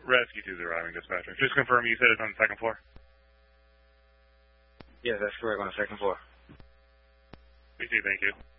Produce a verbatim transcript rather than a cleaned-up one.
Rescue two's arriving, dispatcher. Just confirm you said it's on the second floor? Yes, that's correct, on the second floor. B C, thank you.